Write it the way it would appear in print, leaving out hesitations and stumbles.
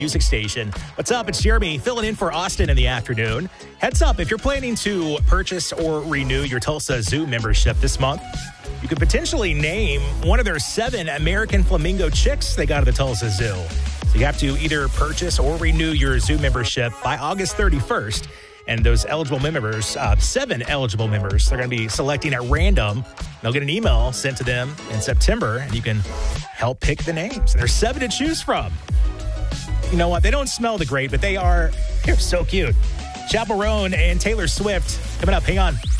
music station. What's up? It's Jeremy filling in for Austin in the afternoon. Heads up, if you're planning to purchase or renew your Tulsa Zoo membership this month, you could potentially name one of their 7 American flamingo chicks they got at the Tulsa Zoo. So you have to either purchase or renew your zoo membership by August 31st. And those eligible members, 7 eligible members, they're going to be selecting at random. They'll get an email sent to them in September, and you can help pick the names. There's 7 to choose from. You know what? They don't smell the great, but they're so cute. Chappell Roan and Taylor Swift coming up. Hang on.